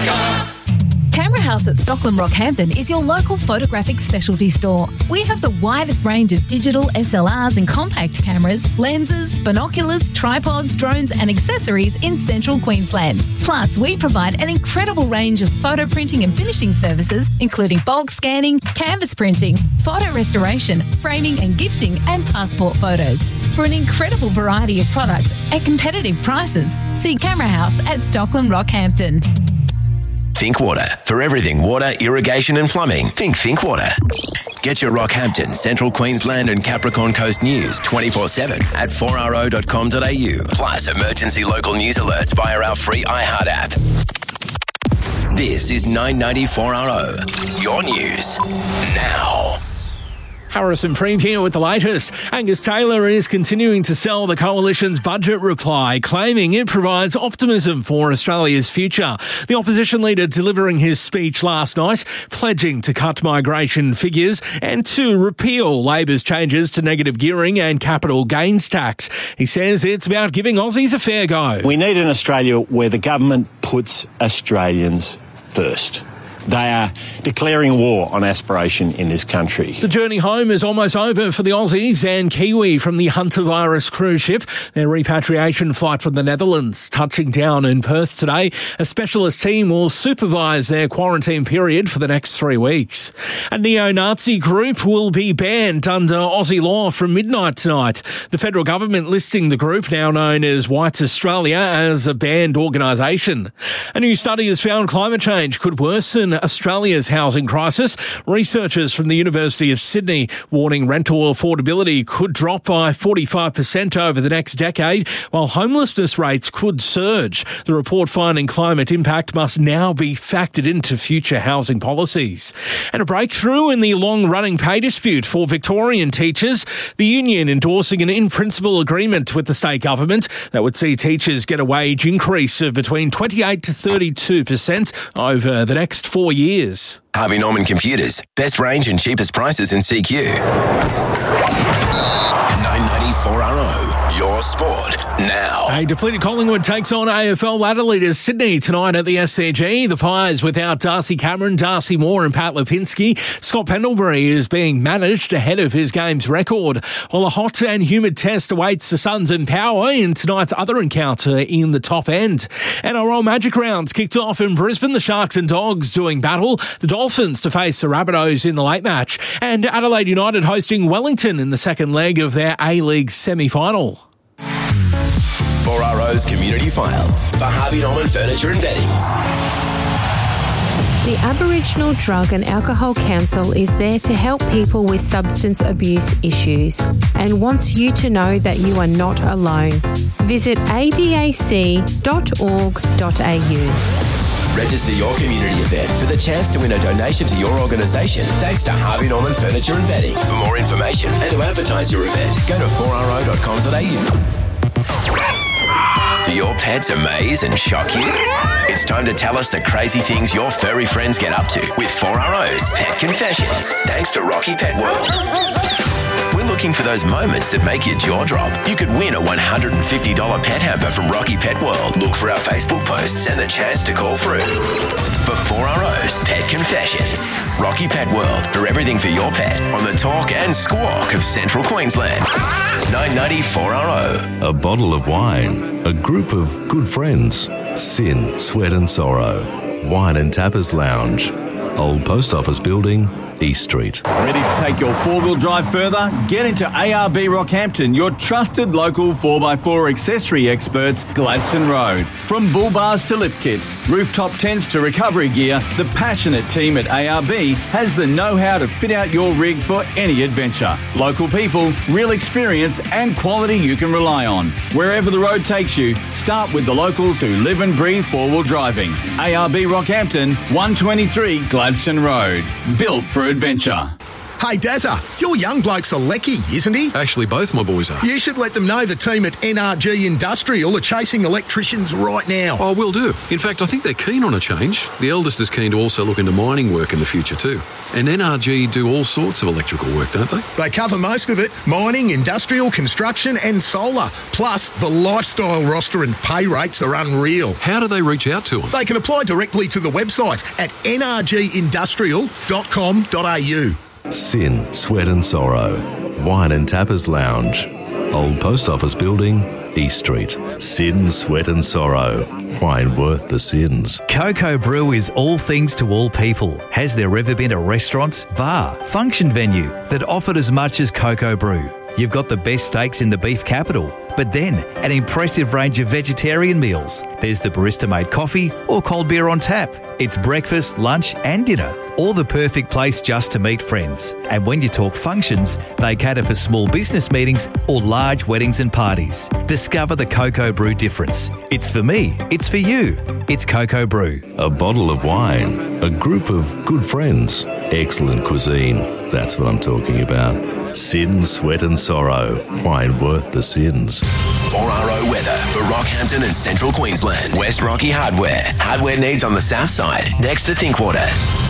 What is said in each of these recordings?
Camera House at Stockland Rockhampton is your local photographic specialty store. We have the widest range of digital SLRs and compact cameras, lenses, binoculars, tripods, drones and accessories in central Queensland. Plus, we provide an incredible range of photo printing and finishing services, including bulk scanning, canvas printing, photo restoration, framing and gifting, and passport photos. For an incredible variety of products at competitive prices, see Camera House at Stockland Rockhampton. Think Water. For everything water, irrigation and plumbing, think Water. Get your Rockhampton, Central Queensland and Capricorn Coast news 24/7 at 4RO.com.au. Plus emergency local news alerts via our free iHeart app. This is 994RO. Your news now. Harrison Preem here with the latest. Angus Taylor is continuing to sell the Coalition's budget reply, claiming it provides optimism for Australia's future. The opposition leader delivering his speech last night, pledging to cut migration figures and to repeal Labor's changes to negative gearing and capital gains tax. He says it's about giving Aussies a fair go. We need an Australia where the government puts Australians first. They are declaring war on aspiration in this country. The journey home is almost over for the Aussies and Kiwi from the Hunter Virus cruise ship. Their repatriation flight from the Netherlands touching down in Perth today. A specialist team will supervise their quarantine period for the next 3 weeks. A neo-Nazi group will be banned under Aussie law from midnight tonight. The federal government listing the group, now known as Whites Australia, as a banned organisation. A new study has found climate change could worsen Australia's housing crisis. Researchers from the University of Sydney warning rental affordability could drop by 45% over the next decade, while homelessness rates could surge. The report finding climate impact must now be factored into future housing policies. And a breakthrough in the long-running pay dispute for Victorian teachers. The union endorsing an in-principle agreement with the state government that would see teachers get a wage increase of between 28 to 32% over the next 4 years. Harvey Norman Computers. Best range and cheapest prices in CQ. 994RO. Your sport now. A depleted Collingwood takes on AFL ladder leaders Sydney tonight at the SCG. The Pies without Darcy Cameron, Darcy Moore and Pat Lipinski. Scott Pendlebury is being managed ahead of his game's record. While a hot and humid test awaits the Suns and Power in tonight's other encounter in the top end. NRL Magic rounds kicked off in Brisbane. The Sharks and Dogs doing battle. The Dolphins to face the Rabbitohs in the late match. And Adelaide United hosting Wellington in the second leg of their A-League semi-final. 4RO's Community File for Harvey Norman Furniture and Bedding. The Aboriginal Drug and Alcohol Council is there to help people with substance abuse issues and wants you to know that you are not alone. Visit adac.org.au. Register your community event for the chance to win a donation to your organisation thanks to Harvey Norman Furniture and Bedding. For more information and to advertise your event, go to 4RO.com.au. Do your pets amaze and shock you? It's time to tell us the crazy things your furry friends get up to with 4RO's Pet Confessions, thanks to Rocky Pet World. We're looking for those moments that make your jaw drop. You could win a $150 pet hamper from Rocky Pet World. Look for our Facebook posts and the chance to call through. For 4RO's Pet Confessions, Rocky Pet World, for everything for your pet on the talk and squawk of Central Queensland. 994RO. A bottle of wine, a group of good friends, sin, sweat and sorrow. Wine and Tappers Lounge, Old Post Office Building, East Street. Ready to take your four-wheel drive further? Get into ARB Rockhampton, your trusted local 4x4 accessory experts, Gladstone Road. From bull bars to lift kits, rooftop tents to recovery gear, the passionate team at ARB has the know-how to fit out your rig for any adventure. Local people, real experience and quality you can rely on. Wherever the road takes you, start with the locals who live and breathe four-wheel driving. ARB Rockhampton, 123 Gladstone Road. Built for adventure. Hey, Dazza, your young bloke's a lecky, isn't he? Actually, both my boys are. You should let them know the team at NRG Industrial are chasing electricians right now. Oh, will do. In fact, I think they're keen on a change. The eldest is keen to also look into mining work in the future too. And NRG do all sorts of electrical work, don't they? They cover most of it: mining, industrial, construction and solar. Plus, the lifestyle roster and pay rates are unreal. How do they reach out to them? They can apply directly to the website at nrgindustrial.com.au. Sin, Sweat and Sorrow. Wine and Tappers Lounge. Old Post Office Building, East Street. Sin, Sweat and Sorrow. Wine worth the sins. Coco Brew is all things to all people. Has there ever been a restaurant, bar, function venue that offered as much as Coco Brew? You've got the best steaks in the beef capital, but then an impressive range of vegetarian meals. There's the barista-made coffee or cold beer on tap. It's breakfast, lunch and dinner, or the perfect place just to meet friends. And when you talk functions, they cater for small business meetings or large weddings and parties. Discover the Coco Brew difference. It's for me, it's for you. It's Coco Brew. A bottle of wine. A group of good friends. Excellent cuisine. That's what I'm talking about. Sin, Sweat and Sorrow. Wine worth the sins. 4RO weather for Rockhampton and Central Queensland. West Rocky Hardware. Hardware needs on the south side, next to Thinkwater.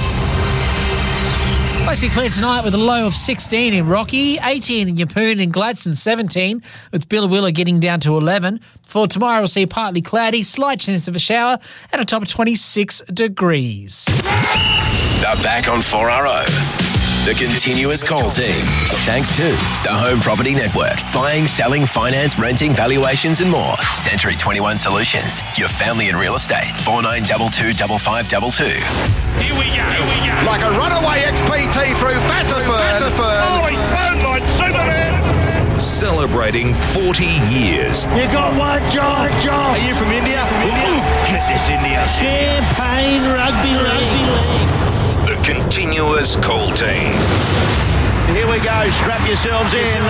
Mostly clear tonight with a low of 16 in Rocky, 18 in Yeppoon and Gladstone, 17, with Billawilla getting down to 11. For tomorrow, we'll see partly cloudy, slight chance of a shower, at a top of 26 degrees. They're back on 4RO. The continuous call team. Thanks to the Home Property Network. Buying, selling, finance, renting, valuations and more. Century 21 Solutions. Your family in real estate. 4922 5522. Here we go. Like a runaway XPT through Fassifern. Oh, he's flown like Superman. Celebrating 40 years. You got one giant job. Are you from India? Ooh, get this India. Champagne Rugby League. The continuous call team. Here we go. Strap yourselves in.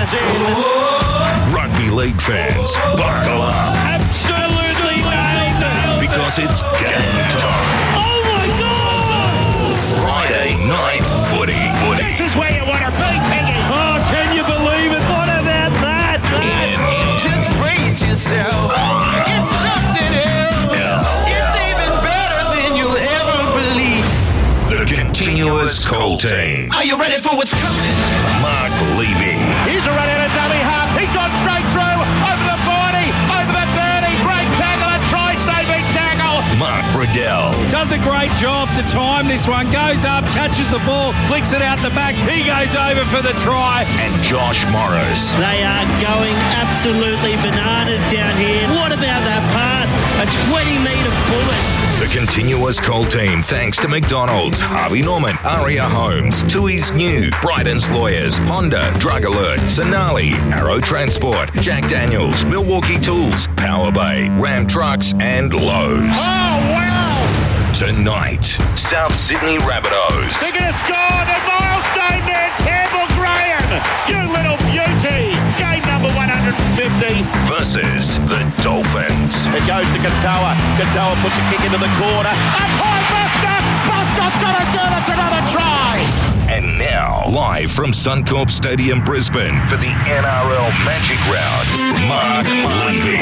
Rugby league fans, buckle up. Absolutely nailed it. Because it's game time. Oh my God! Friday night footy. This is where you want to be, Peggy. Oh, can you believe it? What about that? Just brace yourself. It's something else. It's even better than you'll ever believe. The continuous call team. Are you ready for what's coming? Mark Levy. He's a run out of dummy half. He's gone straight through. Over the 40. Over the 30. Great tackle. A try-saving tackle. Mark Riddell. Does a great job to time this one. Goes up, catches the ball, flicks it out the back. He goes over for the try. And Josh Morris. They are going absolutely bananas down here. What about that pass? A 20-metre bullet. The continuous call team, thanks to McDonald's, Harvey Norman, Aria Homes, Tui's New, Bryden's Lawyers, Honda, Drug Alert, Sonali, Arrow Transport, Jack Daniels, Milwaukee Tools, Power Bay, Ram Trucks, and Lowe's. Oh, wow! Tonight, South Sydney Rabbitohs. They're going to score the milestone man, Campbell Graham. You little beauty. Game number 150. Versus the Dolphins. It goes to Katoa. Katoa puts a kick into the corner. Up high, Buster. Buster's got to do it. It's another try. And now, live from Suncorp Stadium, Brisbane, for the NRL Magic Round, Mark Levy.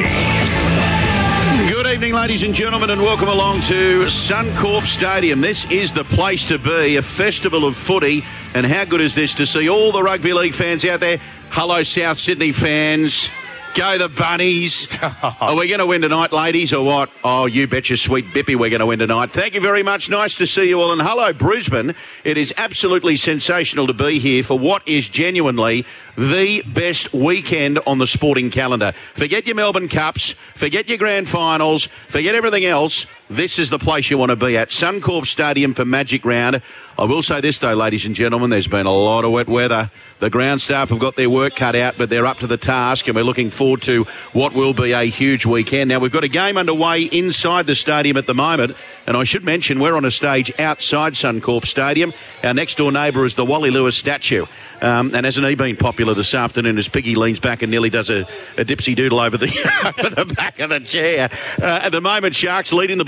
Good evening, ladies and gentlemen, and welcome along to Suncorp Stadium. This is the place to be, a festival of footy. And how good is this to see all the rugby league fans out there? Hello, South Sydney fans. Go the Bunnies. Are we going to win tonight, ladies, or what? Oh, you betcha, sweet Bippy, we're going to win tonight. Thank you very much. Nice to see you all. And hello, Brisbane. It is absolutely sensational to be here for what is genuinely the best weekend on the sporting calendar. Forget your Melbourne Cups, forget your grand finals, forget everything else. This is the place you want to be at, Suncorp Stadium for Magic Round. I will say this, though, ladies and gentlemen, there's been a lot of wet weather. The ground staff have got their work cut out, but they're up to the task, and we're looking forward to what will be a huge weekend. Now, we've got a game underway inside the stadium at the moment, and I should mention we're on a stage outside Suncorp Stadium. Our next-door neighbour is the Wally Lewis statue. And hasn't he been popular this afternoon as Piggy leans back and nearly does a dipsy doodle over the, over the back of the chair? At the moment, Sharks leading the ball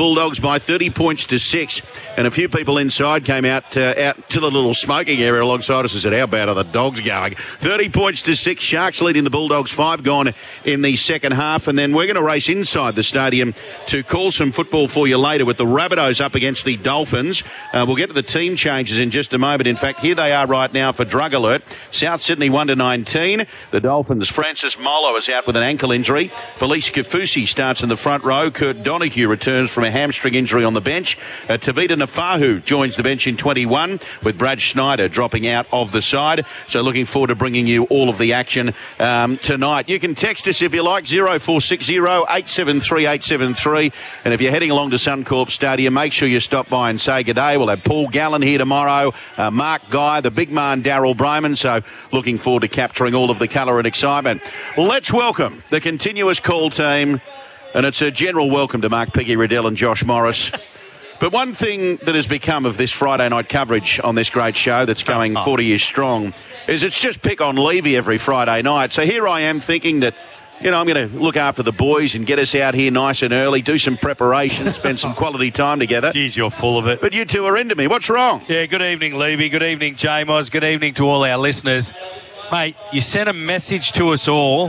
Bulldogs by 30 points to 6. And a few people inside came out to the little smoking area alongside us and said, how bad are the Dogs going? 30 points to 6. Sharks leading the Bulldogs, 5 gone in the second half. And then we're going to race inside the stadium to call some football for you later with the Rabbitohs up against the Dolphins. We'll get to the team changes in just a moment. In fact, here they are right now for Drug Alert. South Sydney 1-19. The Dolphins, Francis Molo is out with an ankle injury. Felice Kafusi starts in the front row. Kurt Donahue returns from a hamstring injury on the bench. Tavita Nafahu joins the bench in 21 with Brad Schneider dropping out of the side. So looking forward to bringing you all of the action tonight. You can text us if you like, 0460 873 873. And if you're heading along to Suncorp Stadium, make sure you stop by and say good day. We'll have Paul Gallen here tomorrow, Mark Guy, the big man Daryl Bryman. So looking forward to capturing all of the colour and excitement. Let's welcome the continuous call team. And it's a general welcome to Mark Piggy Riddell and Josh Morris. But one thing that has become of this Friday night coverage on this great show that's going 40 years strong is it's just pick on Levy every Friday night. So here I am thinking that, you know, I'm going to look after the boys and get us out here nice and early, do some preparation, spend some quality time together. Jeez, you're full of it. But you two are into me. What's wrong? Yeah, good evening, Levy. Good evening, J-Moz. Good evening to all our listeners. Mate, you sent a message to us all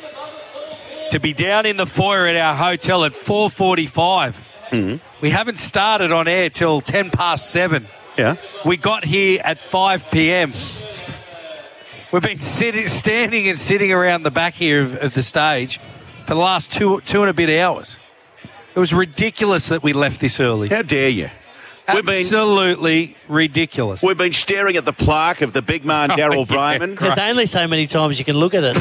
to be down in the foyer at our hotel at 4:45. Mm-hmm. We haven't started on air till 10 past 7. Yeah. We got here at 5 p.m. We've been standing and sitting around the back here of the stage for the last two and a bit hours. It was ridiculous that we left this early. How dare you? Absolutely ridiculous. We've been staring at the plaque of the big man Daryl Bryman. There's only so many times you can look at it.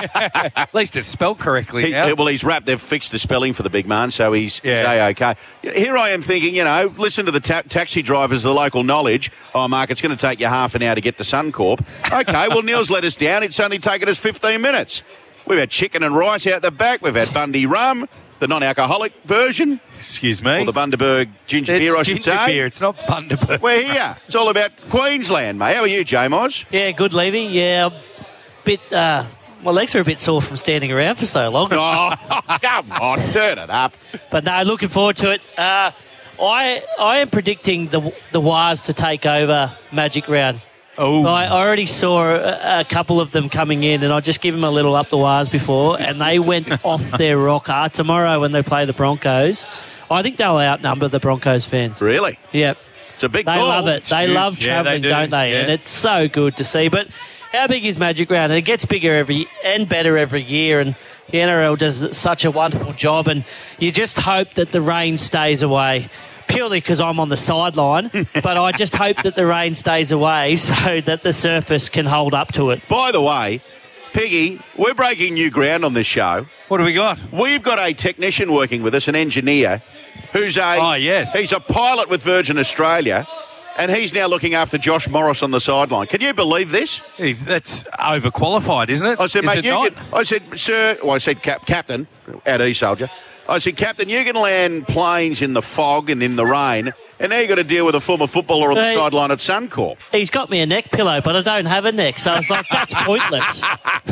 At least it's spelled correctly now. Well, he's wrapped. They've fixed the spelling for the big man, so he's okay. Here I am thinking, you know, listen to the taxi drivers, the local knowledge. Oh, Mark, it's going to take you half an hour to get to Suncorp. Okay, well, Neil's let us down. It's only taken us 15 minutes. We've had chicken and rice out the back. We've had Bundy rum, the non-alcoholic version. Excuse me? Or the Bundaberg ginger beer, I should say. Ginger beer, it's not Bundaberg. We're here. It's all about Queensland, mate. How are you, J-Moz? Yeah, good, Levy. Yeah, my legs are a bit sore from standing around for so long. Oh, come on, turn it up. But no, looking forward to it. I am predicting the Wars to take over Magic Round. Oh. I already saw a couple of them coming in, and I just give them a little up the wires before, and they went off their rocker. Tomorrow when they play the Broncos, I think they'll outnumber the Broncos fans. Really? Yep. It's a big They call. love it. They love travelling, don't they? Yeah. And it's so good to see. But how big is Magic Round? And it gets bigger and better every year, and the NRL does such a wonderful job, and you just hope that the rain stays away. Purely because I'm on the sideline, but I just hope that the rain stays away so that the surface can hold up to it. By the way, Piggy, we're breaking new ground on this show. What do we got? We've got a technician working with us, an engineer, who's he's a pilot with Virgin Australia, and he's now looking after Josh Morris on the sideline. Can you believe this? That's overqualified, isn't it? I said, mate, I said, sir, well, I said, Captain, out east, soldier. I said, Captain, you can land planes in the fog and in the rain, and now you've got to deal with a former footballer on the sideline at Suncorp. He's got me a neck pillow, but I don't have a neck, so I was like, that's pointless.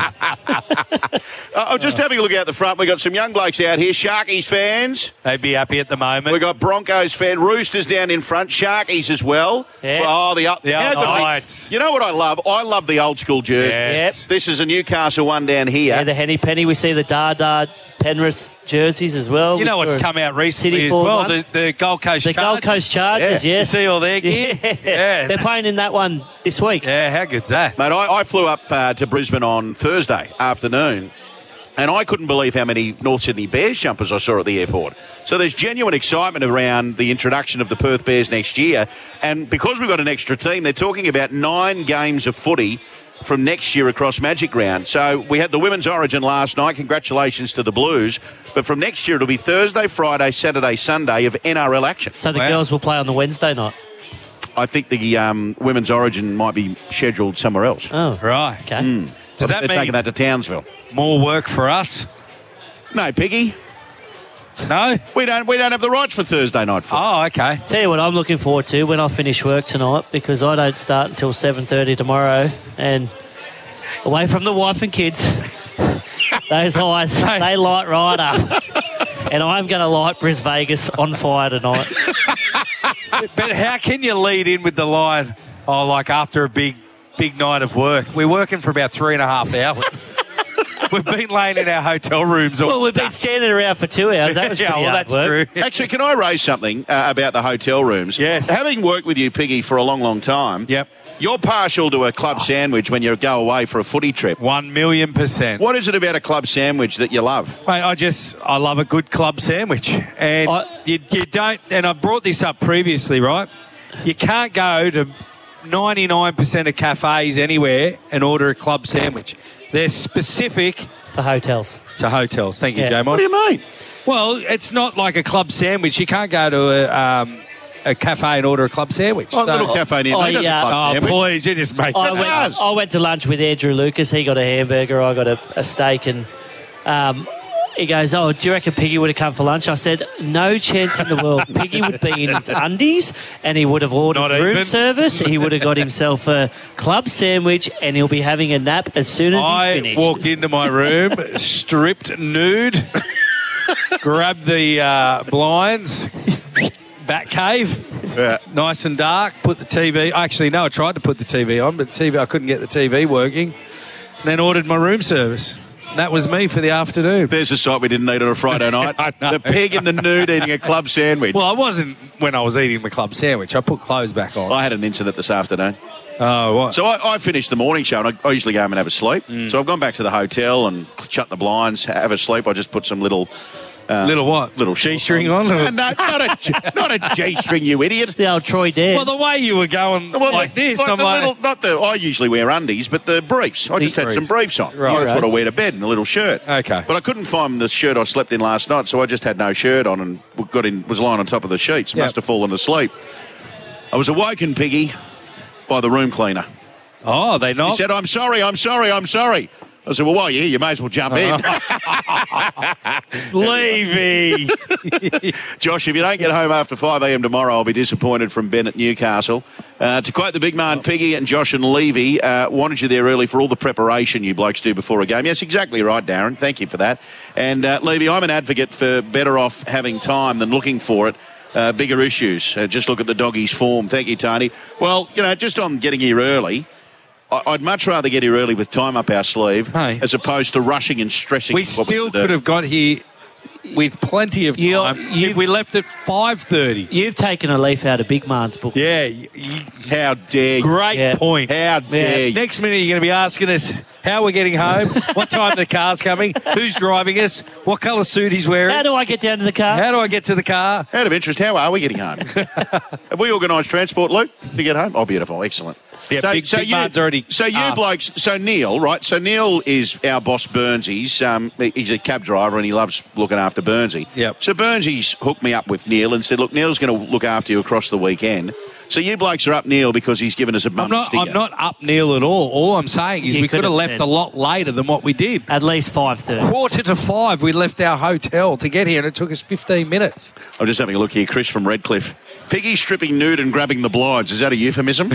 I'm just having a look out the front. We've got some young blokes out here, Sharkies fans. They'd be happy at the moment. We've got Broncos fan, Roosters down in front, Sharkies as well. Yeah. Oh, the Knights. You know what I love? I love the old school jerseys. Yes. This is a Newcastle one down here. Yeah, the Henny Penny. We see the Dardar Penrith jerseys as well. You know what's come out recently as well? The Gold Coast Chargers. The Gold Coast Chargers, Yeah. yes. You see all their gear? Yeah. They're playing in that one this week. Yeah, how good's that? Mate, I flew up to Brisbane on Thursday afternoon, and I couldn't believe how many North Sydney Bears jumpers I saw at the airport. So there's genuine excitement around the introduction of the Perth Bears next year. And because we've got an extra team, they're talking about 9 games of footy from next year across Magic Round. So we had the Women's Origin last night. Congratulations to the Blues. But from next year, it'll be Thursday, Friday, Saturday, Sunday of NRL action. So the girls will play on the Wednesday night? I think the Women's Origin might be scheduled somewhere else. Oh, right. Okay. Does that they're mean taking that to Townsville? More work for us? No, Piggy. No? We don't have the rights for Thursday night football. Oh, okay. Tell you what I'm looking forward to when I finish work tonight, because I don't start until 7:30 tomorrow, and away from the wife and kids, those eyes, they light right up. and I'm going to light Bris Vegas on fire tonight. But how can you lead in with the line, like after a big night of work? We're working for about 3.5 hours. We've been laying in our hotel rooms all Well, we've been standing around for 2 hours. That was pretty hard that's work. true. Actually, can I raise something about the hotel rooms? Yes. Having worked with you, Piggy, for a long, long time, you're partial to a club sandwich when you go away for a footy trip. 1,000,000%. What is it about a club sandwich that you love? Mate, I love a good club sandwich. And you don't, and I've brought this up previously, right? You can't go to 99% of cafes anywhere and order a club sandwich. They're specific for hotels. To hotels. Thank you, Yeah. J-Mod. What do you mean? Well, it's not like a club sandwich. You can't go to a cafe and order a club sandwich. Oh, a little cafe near me does a club sandwich. Please, you just make that. I went to lunch with Andrew Lucas. He got a hamburger. I got a steak. And he goes, do you reckon Piggy would have come for lunch? I said, no chance in the world. Piggy would be in his undies and he would have ordered room service. He would have got himself a club sandwich and he'll be having a nap as soon as he's finished. I walked into my room, stripped nude, grabbed the blinds, bat cave, nice and dark, put the TV... Actually, no, I tried to put the TV on, but I couldn't get the TV working. Then ordered my room service. That was me for the afternoon. There's a sight we didn't need on a Friday night. The pig in the nude eating a club sandwich. Well, I wasn't when I was eating the club sandwich. I put clothes back on. I had an incident this afternoon. Oh, what? So I finished the morning show and I usually go home and have a sleep. So I've gone back to the hotel and shut the blinds, have a sleep. I just put some little... little what? Little G-string on? No, not a G-string, you idiot. The old Troy Dare. Well, the way you were going like this, I'm like... I usually wear undies, but the briefs. I just had some briefs on. Right. That's what I wear to bed, and a little shirt. Okay. But I couldn't find the shirt I slept in last night, so I just had no shirt on and was lying on top of the sheets. Must have fallen asleep. I was awoken, Piggy, by the room cleaner. Oh, they knocked? He said, I'm sorry. I said, well, while you're here, you may as well jump in. Levy. Josh, if you don't get home after 5 a.m. tomorrow, I'll be disappointed from Ben at Newcastle. To quote the big man, Piggy and Josh and Levy, wanted you there early for all the preparation you blokes do before a game. Yes, exactly right, Darren. Thank you for that. And, Levy, I'm an advocate for better off having time than looking for it. Bigger issues. Just look at the doggies' form. Thank you, Tony. Well, just on getting here early... I'd much rather get here early with time up our sleeve as opposed to rushing and stressing. We still could have got here with plenty of time if we left at 5:30. You've taken a leaf out of Big Man's book. Yeah. How dare you. Great point. How dare you. Next minute you're going to be asking us how we're getting home, what time the car's coming, who's driving us, what colour suit he's wearing. How do I get down to the car? How do I get to the car? Out of interest, how are we getting home? Have we organised transport, Luke, to get home? Oh, beautiful. Excellent. Yeah, Big Man's already you blokes, so Neil, right? So Neil is our boss, Burnsy's. He's a cab driver and he loves looking after Burnsy. Yep. So Burnsy's hooked me up with Neil and said, look, Neil's going to look after you across the weekend. So you blokes are up Neil because he's given us a bump sticker. I'm not up Neil at all. All I'm saying is we could have left a lot later than what we did. At least 5:30. 4:45 we left our hotel to get here and it took us 15 minutes. I'm just having a look here. Chris from Redcliffe. Piggy stripping nude and grabbing the blinds. Is that a euphemism?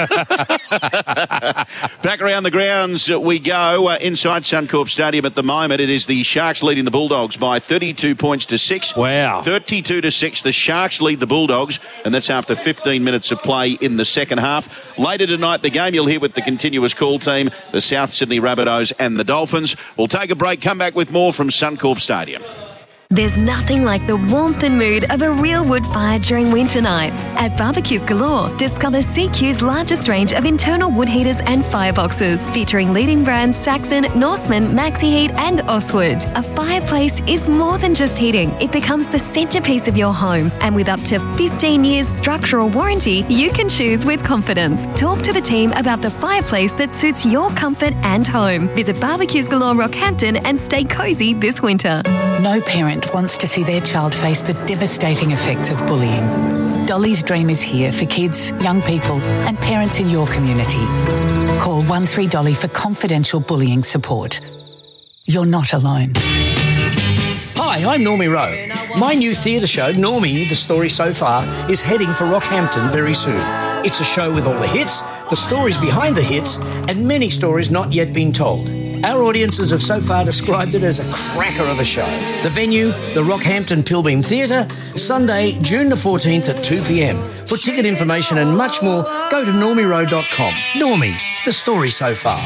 Back around the grounds we go. Inside Suncorp Stadium at the moment, it is the Sharks leading the Bulldogs by 32 points to 6. Wow. 32-6. The Sharks lead the Bulldogs, and that's after 15 minutes of play in the second half. Later tonight, the game you'll hear with the continuous call team, the South Sydney Rabbitohs and the Dolphins. We'll take a break, come back with more from Suncorp Stadium. There's nothing like the warmth and mood of a real wood fire during winter nights. At Barbecues Galore, discover CQ's largest range of internal wood heaters and fireboxes, featuring leading brands Saxon, Norseman, Maxi Heat and Oswood. A fireplace is more than just heating. It becomes the centrepiece of your home. And with up to 15 years structural warranty, you can choose with confidence. Talk to the team about the fireplace that suits your comfort and home. Visit Barbecues Galore Rockhampton and stay cosy this winter. No parent wants to see their child face the devastating effects of bullying. Dolly's Dream is here for kids, young people and parents in your community. Call 13Dolly for confidential bullying support. You're not alone. Hi, I'm Normie Rowe. My new theatre show, Normie, The Story So Far, is heading for Rockhampton very soon. It's a show with all the hits, the stories behind the hits, and many stories not yet been told. Our audiences have so far described it as a cracker of a show. The venue, the Rockhampton Pilbeam Theatre, Sunday, June the 14th at 2 p.m. For ticket information and much more, go to normieroad.com. Normie, the story so far.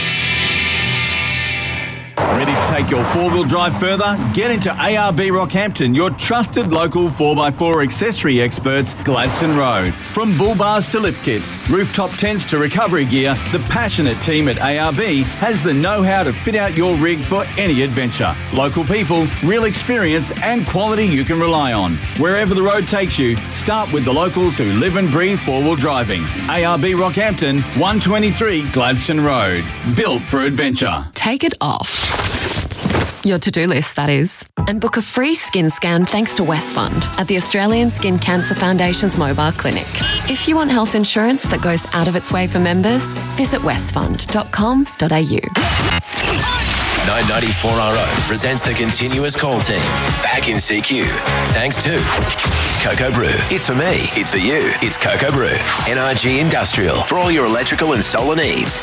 Ready to take your four-wheel drive further? Get into ARB Rockhampton, your trusted local 4x4 accessory experts, Gladstone Road. From bull bars to lift kits, rooftop tents to recovery gear, the passionate team at ARB has the know-how to fit out your rig for any adventure. Local people, real experience and quality you can rely on. Wherever the road takes you, start with the locals who live and breathe four-wheel driving. ARB Rockhampton, 123 Gladstone Road. Built for adventure. Take it off. Your to-do list, that is. And book a free skin scan thanks to Westfund at the Australian Skin Cancer Foundation's mobile clinic. If you want health insurance that goes out of its way for members, visit westfund.com.au. 994RO presents the continuous call team back in CQ. Thanks to Cocoa Brew. It's for me. It's for you. It's Cocoa Brew. NRG Industrial. For all your electrical and solar needs.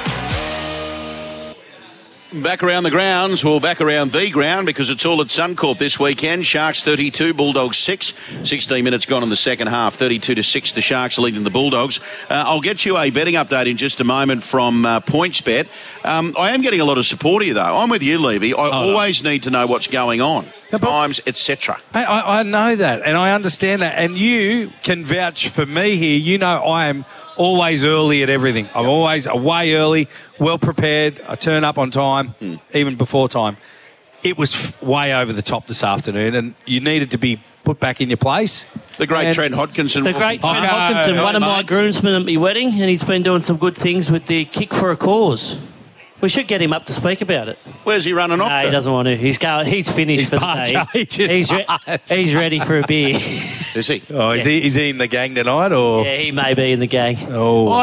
Back around the grounds, well, back around the ground because it's all at Suncorp this weekend. Sharks 32, Bulldogs 6. 16 minutes gone in the second half. 32-6, the Sharks leading the Bulldogs. I'll get you a betting update in just a moment from PointsBet. I am getting a lot of support here, though. I'm with you, Levy. I always need to know what's going on. Times, etc. I know that, and I understand that. And you can vouch for me here. You know I am always early at everything. I'm always away early, well prepared. I turn up on time, even before time. It was way over the top this afternoon, and you needed to be put back in your place. The great Trent Hodkinson. The great Trent Hodkinson, one of my groomsmen at my wedding, and he's been doing some good things with the Kick for a Cause. We should get him up to speak about it. Where's he running off? No, he doesn't want to. He's finished for the day. He's ready for a beer. Is he? Oh, is he in the gang tonight, or? Yeah, he may be in the gang. Oh,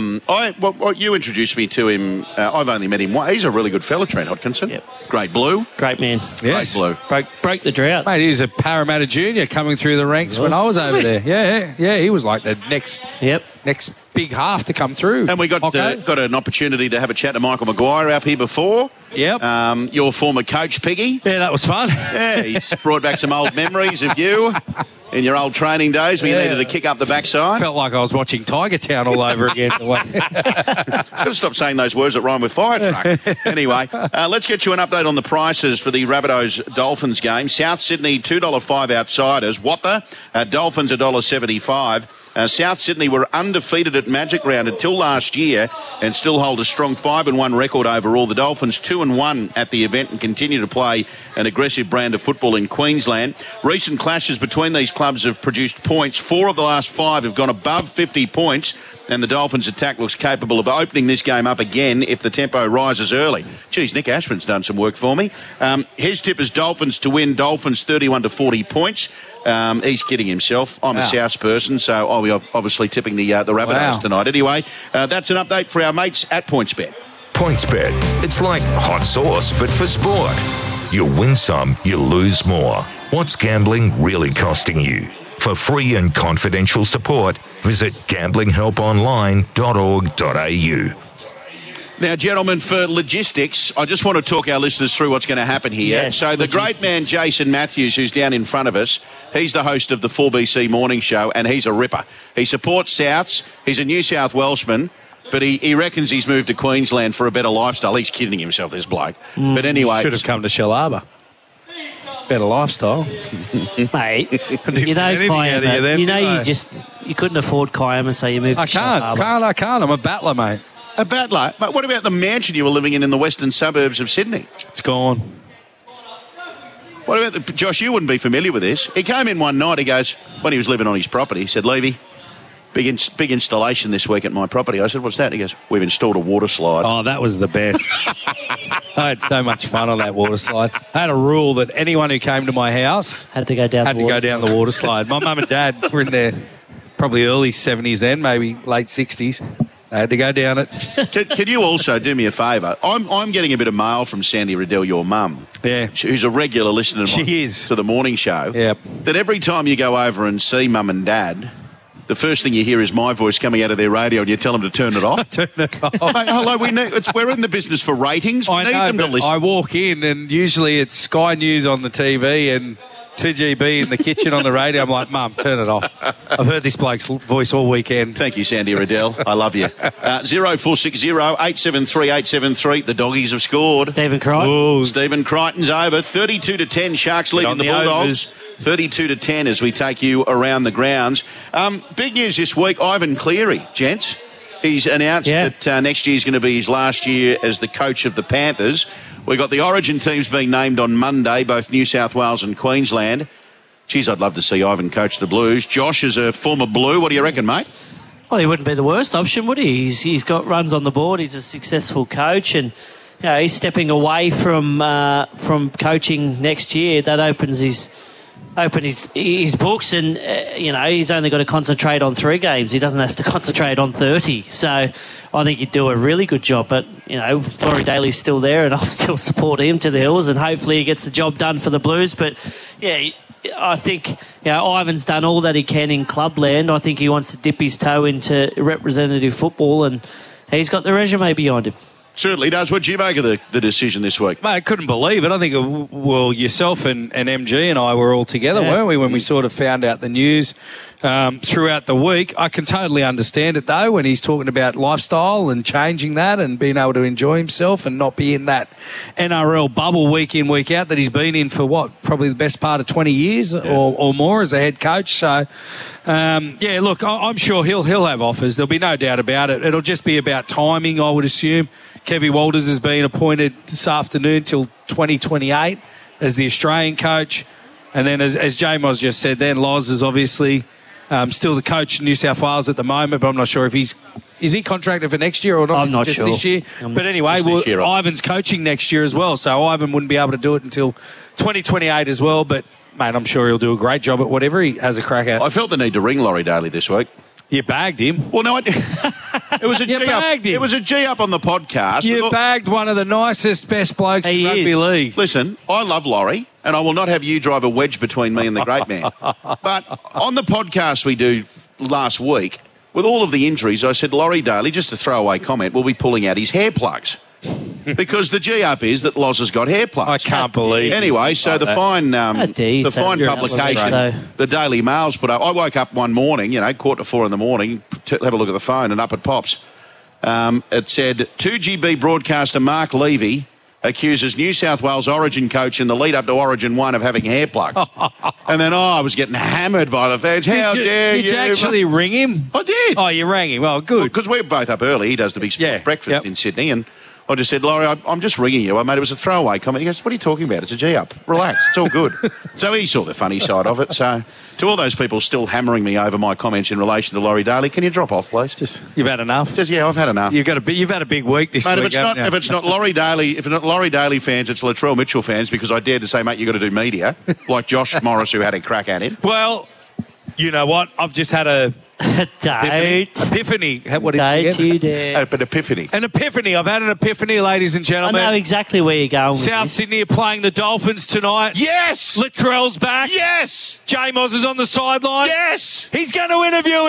you introduced me to him. I've only met him. He's a really good fella, Trent Hodkinson. Yep. Great blue. Great man. Yes. Great blue. Broke the drought. Mate, he's a Parramatta junior coming through the ranks when I was over there. Yeah. He was like the next big half to come through. And we got an opportunity to have a chat to Michael Maguire up here before. Yep. Your former coach, Piggy. Yeah, that was fun. Yeah, he's brought back some old memories of you in your old training days when you needed to kick up the backside. Felt like I was watching Tiger Town all over again. Got to stop saying those words that rhyme with fire truck. Anyway, let's get you an update on the prices for the Rabbitohs-Dolphins game. South Sydney, $2.05 outsiders. Watha, Dolphins, $1.75. South Sydney were undefeated at Magic Round until last year and still hold a strong 5-1 record overall. The Dolphins 2-1 at the event and continue to play an aggressive brand of football in Queensland. Recent clashes between these clubs have produced points. 4 of the last 5 have gone above 50 points, and the Dolphins' attack looks capable of opening this game up again if the tempo rises early. Geez, Nick Ashman's done some work for me. His tip is Dolphins to win. Dolphins 31 to 40 points. He's kidding himself. I'm a Souths person, so I'll be obviously tipping the Rabbitohs tonight. Anyway, that's an update for our mates at PointsBet. PointsBet. It's like hot sauce, but for sport. You win some, you lose more. What's gambling really costing you? For free and confidential support, visit gamblinghelponline.org.au. Now, gentlemen, for logistics, I just want to talk our listeners through what's going to happen here. Yes, so the great man, Jason Matthews, who's down in front of us, he's the host of the 4BC Morning Show, and he's a ripper. He supports Souths. He's a New South Welshman, but he reckons he's moved to Queensland for a better lifestyle. He's kidding himself, this bloke. But anyway... Should have come to Shell Harbour. Better lifestyle. Mate, you know Kiama, you couldn't afford Kiama, so you moved to Shell Harbour. I can't. I'm a battler, mate. A battler? But what about the mansion you were living in the western suburbs of Sydney? It's gone. What about Josh, you wouldn't be familiar with this. He came in one night, he goes, when he was living on his property, he said, Levy, big installation this week at my property. I said, what's that? He goes, we've installed a water slide. Oh, that was the best. I had so much fun on that water slide. I had a rule that anyone who came to my house had to go down the water slide. My mum and dad were in their probably early 70s then, maybe late 60s. I had to go down it. Can you also do me a favour? I'm getting a bit of mail from Sandy Riddell, your mum. Yeah. Who's a regular listener to the morning show. Yep. That every time you go over and see mum and dad, the first thing you hear is my voice coming out of their radio and you tell them to turn it off. Turn it off. Mate, hello, we're in the business for ratings. We need them to listen. I walk in and usually it's Sky News on the TV and 2GB in the kitchen on the radio. I'm like, Mum, turn it off. I've heard this bloke's voice all weekend. Thank you, Sandy Riddell. I love you. 0460 873 873. The Doggies have scored. Stephen Crichton. Stephen Crichton's over. 32-10. Sharks leading the Bulldogs. 32-10 as we take you around the grounds. Big news this week, Ivan Cleary, gents. He's announced that next year's going to be his last year as the coach of the Panthers. We've got the Origin teams being named on Monday, both New South Wales and Queensland. Geez, I'd love to see Ivan coach the Blues. Josh is a former Blue. What do you reckon, mate? Well, he wouldn't be the worst option, would he? He's got runs on the board. He's a successful coach, and he's stepping away from coaching next year. That opens his books, and he's only got to concentrate on 3 games. He doesn't have to concentrate on 30. So I think he'd do a really good job. But Laurie Daly's still there, and I'll still support him to the hills, and hopefully he gets the job done for the Blues. But I think Ivan's done all that he can in clubland. I think he wants to dip his toe into representative football, and he's got the resume behind him. Certainly does. What do you make of the decision this week? Mate, I couldn't believe it. I think, yourself and MG and I were all together, weren't we, when we sort of found out the news throughout the week. I can totally understand it, though, when he's talking about lifestyle and changing that and being able to enjoy himself and not be in that NRL bubble week in, week out that he's been in for, probably the best part of 20 years or more as a head coach. So, look, I'm sure he'll have offers. There'll be no doubt about it. It'll just be about timing, I would assume. Kevin Walters has been appointed this afternoon till 2028 as the Australian coach. And then, as J-Moz just said, then Loz is obviously still the coach in New South Wales at the moment, but I'm not sure if is he contracted for next year or not? I'm not sure. This year? But anyway, Ivan's coaching next year as well, so Ivan wouldn't be able to do it until 2028 as well. But, mate, I'm sure he'll do a great job at whatever he has a crack at. I felt the need to ring Laurie Daly this week. You bagged him. Well, no, it was a G-up. It was a G-up on the podcast. You bagged one of the nicest, best blokes in rugby league. Listen, I love Laurie, and I will not have you drive a wedge between me and the great man. But on the podcast we do last week, with all of the injuries, I said, Laurie Daly, just a throwaway comment, will be pulling out his hair plugs. Because the G-up is that Loz has got hair plugs. I can't believe it. Anyway, so the fine publication, the Daily Mail's put up. I woke up one morning, 3:45 in the morning, to have a look at the phone, and up it pops. It said, 2GB broadcaster Mark Levy accuses New South Wales Origin coach in the lead up to Origin 1 of having hair plugs. And then, I was getting hammered by the fans. How dare you? Did you actually ring him? I did. Oh, you rang him. Well, good. Because we're both up early. He does the big sports breakfast in Sydney, and I just said, Laurie, I'm just ringing you. It was a throwaway comment. He goes, what are you talking about? It's a G-up. Relax. It's all good. So he saw the funny side of it. So to all those people still hammering me over my comments in relation to Laurie Daly, can you drop off, please? You've had enough? I've had enough. You've had a big week this week. If it's not Laurie Daly, if it's not Laurie Daly fans, it's Latrell Mitchell fans, because I dared to say, mate, you've got to do media, like Josh Morris, who had a crack at him. Well, you know what? I've just had a epiphany. What Don't you dare. An epiphany. An epiphany. I've had an epiphany, ladies and gentlemen. I know exactly where you're going. South Sydney are playing the Dolphins tonight. Yes! Latrell's back. Yes! J-Moz is on the sideline. Yes! He's going to interview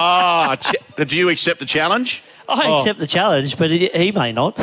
him. Do you accept the challenge? I accept the challenge, but he may not.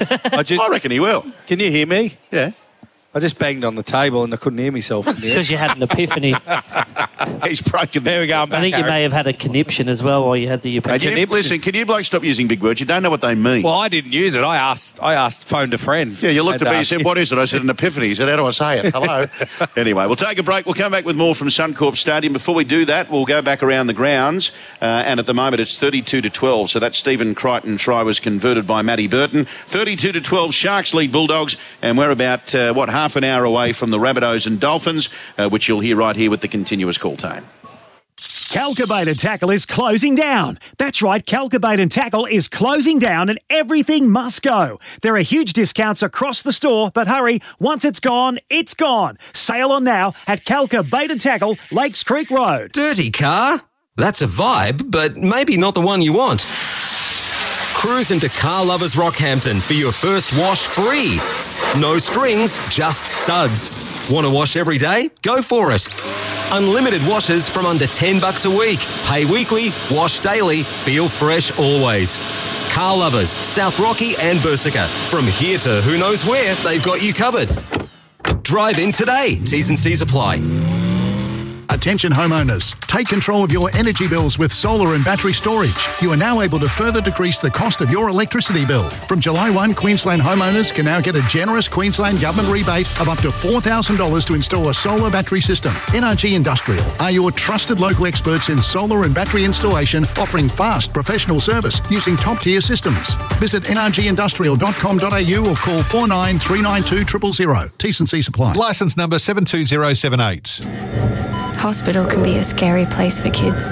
I reckon he will. Can you hear me? Yeah. I just banged on the table and I couldn't hear myself. Because you had an epiphany. He's broken. There we go. I think you may have had a conniption as well while you had the epiphany. Listen, can you blokes stop using big words? You don't know what they mean. Well, I didn't use it. I asked, phoned a friend. Yeah, you looked at me and said, what is it? I said, an epiphany. He said, how do I say it? Hello. Anyway, we'll take a break. We'll come back with more from Suncorp Stadium. Before we do that, we'll go back around the grounds. And at the moment, it's 32-12. So that Stephen Crichton try was converted by Matty Burton. 32-12, Sharks lead Bulldogs. And we're about, half an hour away from the Rabbitohs and Dolphins, which you'll hear right here with the continuous call time. Calcubait and Tackle is closing down. That's right, Calcubait and Tackle is closing down and everything must go. There are huge discounts across the store, but hurry, once it's gone, it's gone. Sail on now at Calcubait and Tackle, Lakes Creek Road. Dirty car? That's a vibe, but maybe not the one you want. Cruise into Car Lovers Rockhampton for your first wash free. No strings, just suds. Want to wash every day? Go for it. Unlimited washes from under $10 a week. Pay weekly, wash daily, feel fresh always. Car lovers, South Rocky and Bersica. From here to who knows where, they've got you covered. Drive in today. T's and C's apply. Attention homeowners, take control of your energy bills with solar and battery storage. You are now able to further decrease the cost of your electricity bill. From July 1, Queensland homeowners can now get a generous Queensland government rebate of up to $4,000 to install a solar battery system. NRG Industrial are your trusted local experts in solar and battery installation, offering fast professional service using top-tier systems. Visit nrgindustrial.com.au or call 49 392 000. T's and C's apply. Licence number 72078. Hospital can be a scary place for kids.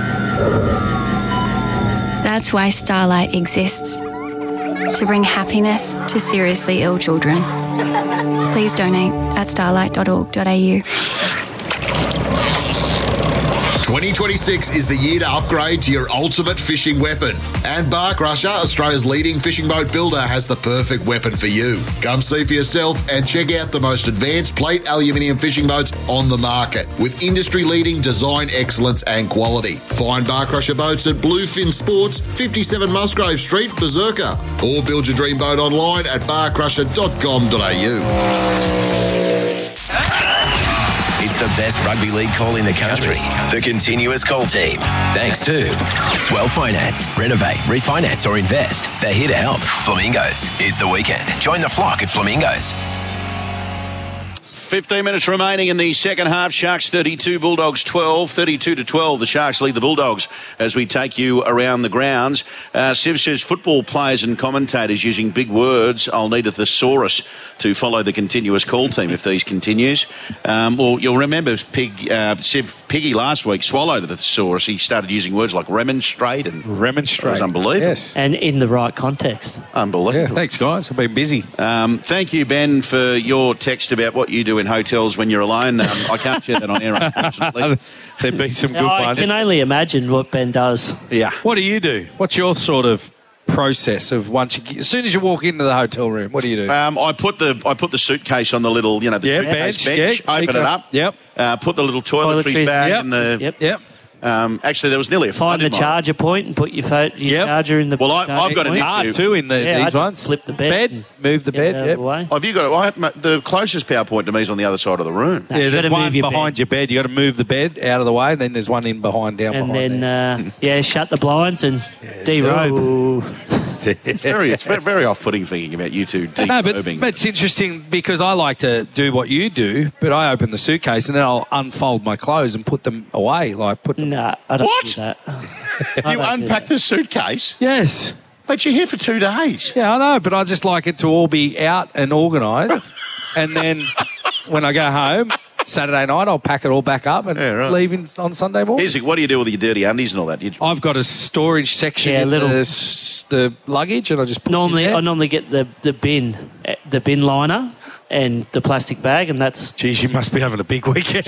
That's why Starlight exists, to bring happiness to seriously ill children. Please donate at starlight.org.au. 2026 is the year to upgrade to your ultimate fishing weapon. And Bark Rusher, Australia's leading fishing boat builder, has the perfect weapon for you. Come see for yourself and check out the most advanced plate aluminium fishing boats on the market with industry-leading design excellence and quality. Find Bark Rusher boats at Bluefin Sports, 57 Musgrave Street, Berserker, or build your dream boat online at barkrusher.com.au. It's the best rugby league call in the country. The Continuous Call Team. Thanks to Swell Finance. Renovate, refinance or invest. They're here to help. Flamingos. It's the weekend. Join the flock at Flamingos. 15 minutes remaining in the second half. Sharks 32, Bulldogs 12, 32-12. The Sharks lead the Bulldogs as we take you around the grounds. Siv says football players and commentators using big words. I'll need a thesaurus to follow the Continuous Call Team if these continues. Well, you'll remember Piggy last week swallowed the thesaurus. He started using words like remonstrate and remonstrate. It was unbelievable. Yes. And in the right context. Unbelievable. Yeah, thanks, guys. I've been busy. Thank you, Ben, for your text about what you do in hotels when you're alone. I can't share that on air, unfortunately. There'd be some good I ones. can only imagine what Ben does. Yeah. What do you do? What's your sort of process of as soon as you walk into the hotel room? What do you do? I put the suitcase on the little, the suitcase bench. Open it up. Yep. Put the little toiletries bag in the. Yep. Actually, there was nearly a Find the charger point and put your charger in the. Well, I've got it's hard too in these ones. Flip the bed, move the bed. Yep. Have you got the closest power point to me is on the other side of the room? No, there's one behind your bed. You got to move the bed out of the way, and then there's one down behind. And then shut the blinds and derobe. It's very off-putting thinking about you two derobing. But it's interesting because I like to do what you do, but I open the suitcase and then I'll unfold my clothes and put them away. I don't do that. You unpack the suitcase? Yes. But you're here for 2 days. Yeah, I know, but I just like it to all be out and organised. And then when I go home Saturday night, I'll pack it all back up and leave on Sunday morning. What do you do with your dirty undies and all that? I've got a storage section in the luggage, and I just put I normally get the bin liner and the plastic bag, and that's... Geez, you must be having a big weekend.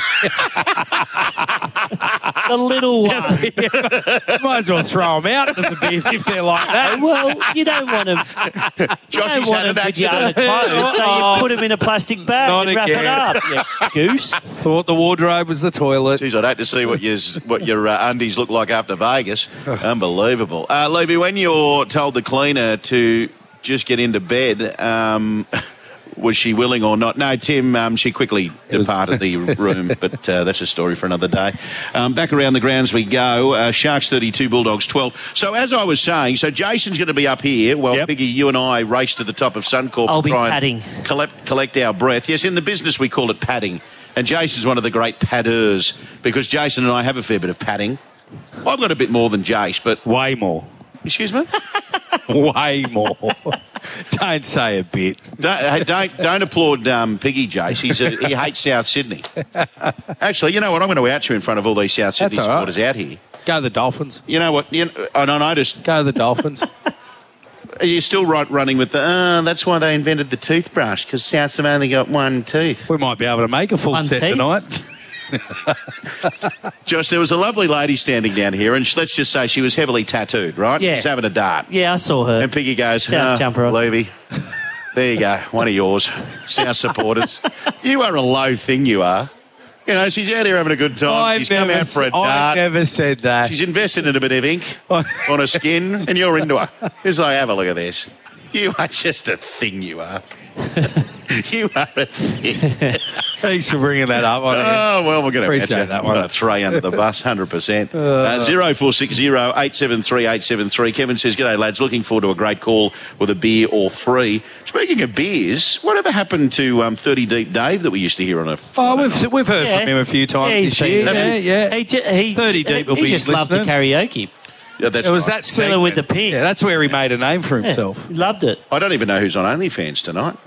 The little one. Might as well throw them out of the bin if they're like that. Well, you don't want them. Josh's had an accident. Clothes, so you put them in a plastic bag and wrap it up. You goose. Thought the wardrobe was the toilet. Jeez, I'd hate to see what your undies look like after Vegas. Unbelievable. Levy, when you're told the cleaner to just get into bed, was she willing or not? No, Tim, she quickly departed the room, but that's a story for another day. Back around the grounds we go. Sharks 32, Bulldogs 12. So as I was saying, Jason's going to be up here while Piggy, you and I race to the top of Suncorp. I'll be padding. Collect our breath. Yes, in the business we call it padding. And Jason's one of the great padders because Jason and I have a fair bit of padding. I've got a bit more than Jace, but... Way more. Excuse me? Way more. Don't say a bit. Don't applaud Piggy, Jace. He hates South Sydney. Actually, you know what? I'm going to out you in front of all these South Sydney supporters out here. Go the Dolphins. You know what? I noticed. Go the Dolphins. Are you still running with that's why they invented the toothbrush, because Souths have only got one tooth. We might be able to make a full set tonight. Josh, there was a lovely lady standing down here, and let's just say she was heavily tattooed, right? Yeah. She's having a dart. Yeah, I saw her. And Piggy goes, jumper off. Levy, There you go. One of yours. South supporters. You are a low thing, you are. You know, she's out here having a good time. She's come out for a dart. I never said that. She's invested in a bit of ink on her skin, and you're into her. It's like, have a look at this. You are just a thing, you are. You are a thing. Thanks for bringing that up. Oh, well, we're going to appreciate that one. Throw under the bus, 100%. 0460 873 873. Kevin says, g'day, lads. Looking forward to a great call with a beer or three. Speaking of beers, whatever happened to 30 Deep Dave that we used to hear on a... We've heard from him a few times this year. Yeah. He 30 Deep will be just loved the karaoke. Yeah, that's it was right. that segment with the pig. Yeah, that's where he made a name for himself. He loved it. I don't even know who's on OnlyFans tonight.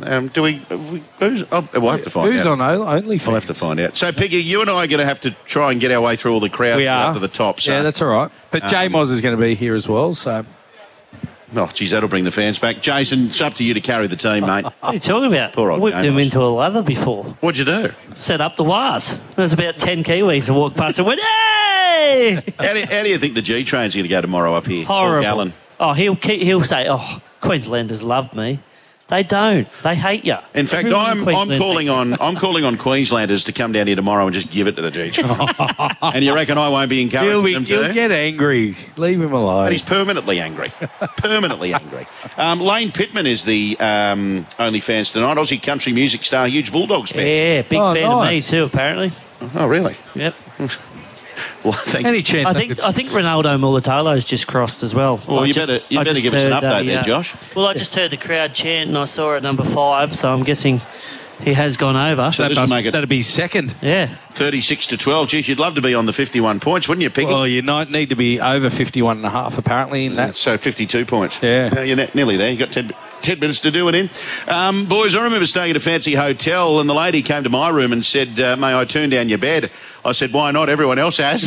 We'll have to find out. Who's on OnlyFans? We'll have to find out. So, Piggy, you and I are going to have to try and get our way through all the crowd We are. up to the top. So. Yeah, that's all right. But J-Moz is going to be here as well, so... Oh, geez, that'll bring the fans back. Jason, it's up to you to carry the team, mate. What are you talking about? Poor old Whipped James. him into a lather before. What'd you do? Set up the wires. There was about 10 Kiwis that walked past and went, hey! How do you think the G-Train's going to go tomorrow up here? Horrible. Gallen? Oh, he'll say, oh, Queenslanders love me. They don't. They hate you. In fact, I'm calling on Queenslanders to come down here tomorrow and just give it to the G-Train. And you reckon I won't be encouraging them to? He'll get angry. Leave him alone. And he's permanently angry. Permanently angry. Lane Pittman is the OnlyFans tonight. Aussie country music star, huge Bulldogs fan. Yeah, big fan of me too, apparently. Oh, really? Yep. Well, Any chance? I think Ronaldo Mulatalo's just crossed as well. Well, you better give us an update there, Josh. Well, I just heard the crowd chant and I saw it at number 5, so I'm guessing he has gone over. So that'd be second. Yeah. 36-12. Geez, you'd love to be on the 51 points, wouldn't you, Piggy? Well, you need to be over 51.5 apparently in that. So 52 points. Yeah. You're nearly there. You've got 10 minutes to do it in. Boys, I remember staying at a fancy hotel and the lady came to my room and said, may I turn down your bed? I said, why not? Everyone else has.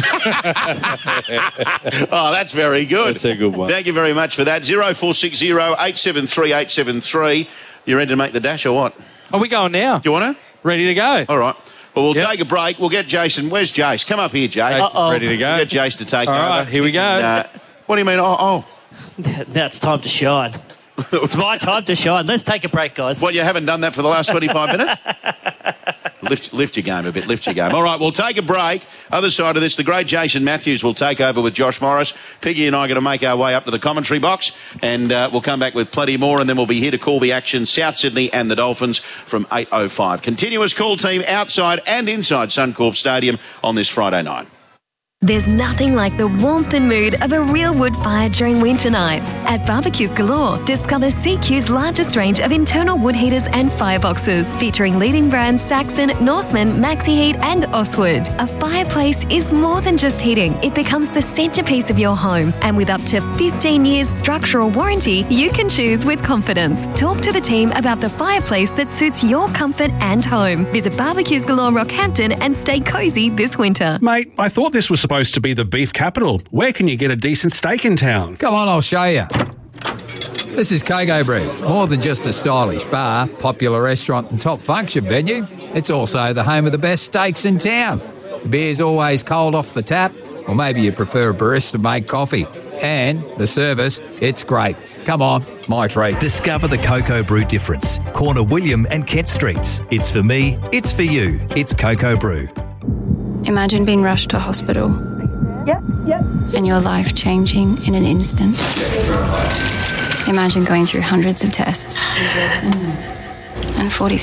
Oh, that's very good. That's a good one. Thank you very much for that. 0460 873 873. You ready to make the dash or what? Are we going now? Do you want to? Ready to go. All right. Well, we'll take a break. We'll get Jason. Where's Jace? Come up here, Jace. Jason's ready to go. We'll get Jace to take All over. right, here we go. What do you mean? Oh. Now it's time to shine. It's my time to shine. Let's take a break, guys. What, you haven't done that for the last 25 minutes? Lift your game a bit. Lift your game. All right, we'll take a break. Other side of this, the great Jason Matthews will take over with Josh Morris. Piggy and I are going to make our way up to the commentary box and we'll come back with plenty more and then we'll be here to call the action South Sydney and the Dolphins from 8:05. Continuous call team outside and inside Suncorp Stadium on this Friday night. There's nothing like the warmth and mood of a real wood fire during winter nights. At Barbecues Galore, discover CQ's largest range of internal wood heaters and fireboxes, featuring leading brands Saxon, Norseman, Maxi Heat and Oswood. A fireplace is more than just heating. It becomes the centrepiece of your home. And with up to 15 years structural warranty, you can choose with confidence. Talk to the team about the fireplace that suits your comfort and home. Visit Barbecues Galore Rockhampton and stay cosy this winter. Mate, I thought this was supposed to be the beef capital. Where can you get a decent steak in town? Come on, I'll show you. This is Kogo Brew. More than just a stylish bar, popular restaurant and top function venue, it's also the home of the best steaks in town. The beer's always cold off the tap, or maybe you prefer a barista-made coffee. And the service, it's great. Come on, my treat. Discover the Kogo Brew difference. Corner William and Kent Streets. It's for me, it's for you. It's Kogo Brew. Imagine being rushed to hospital. And your life changing in an instant. Imagine going through hundreds of tests. And 40